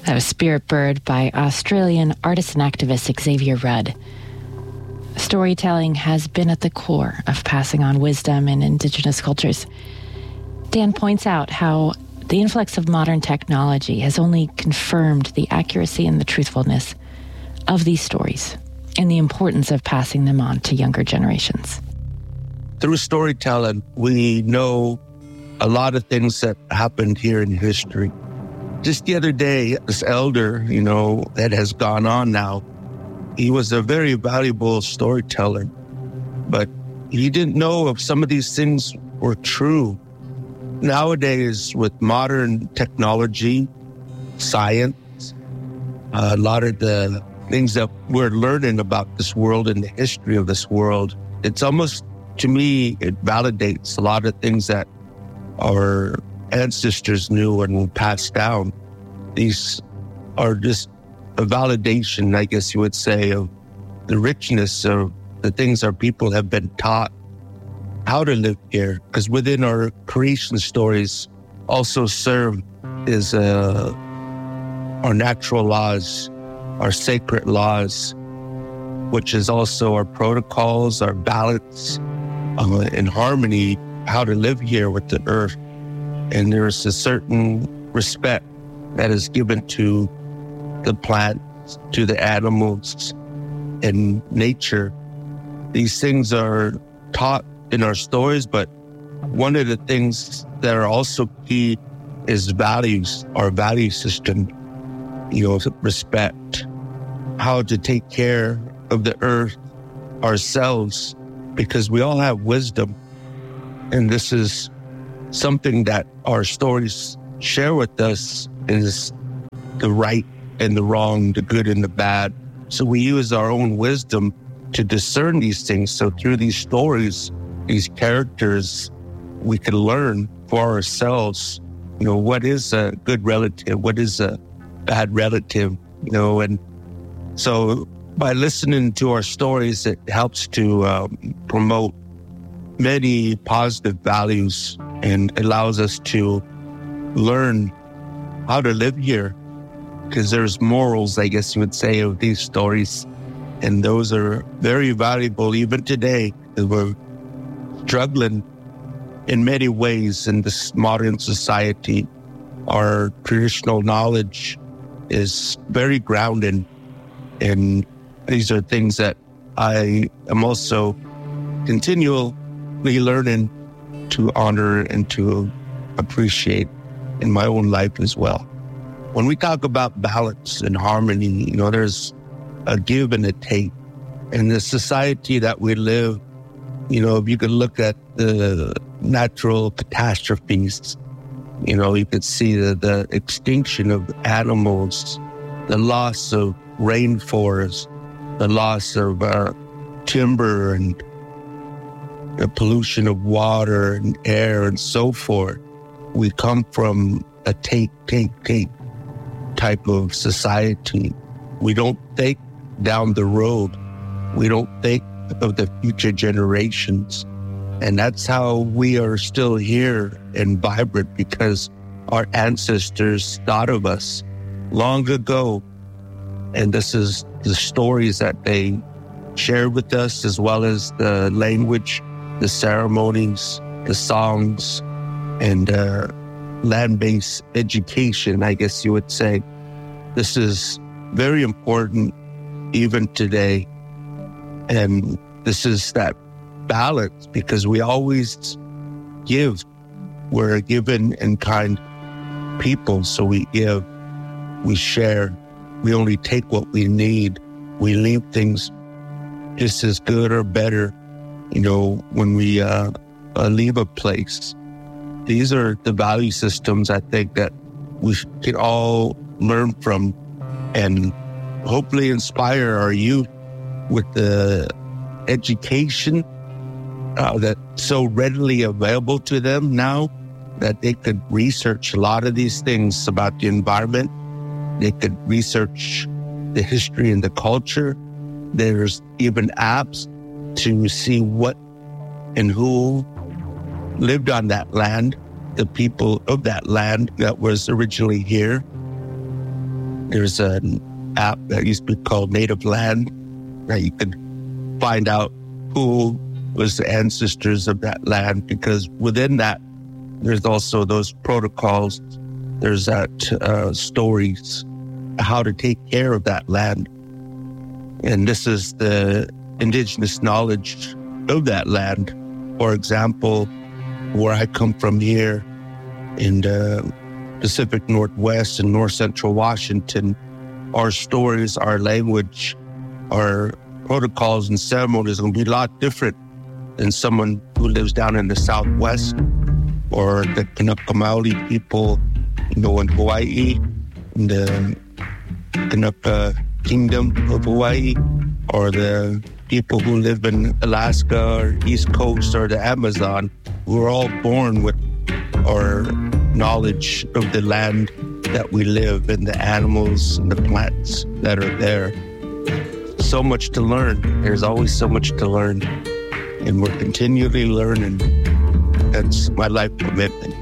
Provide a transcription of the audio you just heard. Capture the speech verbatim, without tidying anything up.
That was Spirit Bird by Australian artist and activist Xavier Rudd. Storytelling has been at the core of passing on wisdom in Indigenous cultures. Dan points out how the influx of modern technology has only confirmed the accuracy and the truthfulness of these stories and the importance of passing them on to younger generations. Through storytelling, we know a lot of things that happened here in history. Just the other day, this elder, you know, that has gone on now, he was a very valuable storyteller, but he didn't know if some of these things were true. Nowadays, with modern technology, science, a lot of the things that we're learning about this world and the history of this world, it's almost, to me, it validates a lot of things that our ancestors knew and passed down. These are just a validation, I guess you would say, of the richness of the things our people have been taught how to live here. Because within our creation stories also serve as uh, our natural laws, our sacred laws, which is also our protocols, our balance, uh, in harmony, how to live here with the earth. And there's a certain respect that is given to the plants, to the animals, and nature. These things are taught in our stories, but one of the things that are also key is values, our value system, you know, respect, how to take care of the earth, ourselves, because we all have wisdom. And this is something that our stories share with us, is the right and the wrong, the good and the bad. So we use our own wisdom to discern these things. So through these stories, these characters, we can learn for ourselves, you know, what is a good relative, what is a bad relative, you know. And so by listening to our stories, it helps to um, promote many positive values and allows us to learn how to live here, because there's morals, I guess you would say, of these stories. And those are very valuable even today, because we're struggling in many ways in this modern society. Our traditional knowledge is very grounded, and these are things that I am also continually learning to honor and to appreciate in my own life as well. When we talk about balance and harmony, you know, there's a give and a take. In the society that we live, you know, if you could look at the natural catastrophes, you know, you could see the, the extinction of animals, the loss of rainforests, the loss of uh, timber, and the pollution of water and air and so forth. We come from a take, take, take type of society. We don't think down the road. We don't think of the future generations. And that's how we are still here and vibrant, because our ancestors thought of us long ago. And this is the stories that they shared with us, as well as the language, the ceremonies, the songs, and uh, land-based education, I guess you would say. This is very important even today. And this is that balance, because we always give. We're a given and kind people, so we give, we share. We only take what we need. We leave things just as good or better, you know, when we uh, uh, leave a place. These are the value systems, I think, that we can all learn from and hopefully inspire our youth with the education uh, that's so readily available to them now, that they could research a lot of these things about the environment. They could research the history and the culture. There's even apps to see what and who lived on that land, the people of that land that was originally here. There's an app that used to be called Native Land, where you could find out who was the ancestors of that land, because within that, there's also those protocols, there's that uh, stories, how to take care of that land. And this is the indigenous knowledge of that land. For example, where I come from here in the Pacific Northwest and North Central Washington, our stories, our language, our protocols and ceremonies are going to be a lot different than someone who lives down in the Southwest or the Kanaka Maoli people, you know, in Hawaii, in the Kanaka Kingdom of Hawaii, or the people who live in Alaska or East Coast or the Amazon. We're all born with our knowledge of the land that we live and the animals and the plants that are there. So much to learn. There's always so much to learn. And we're continually learning. That's my life commitment.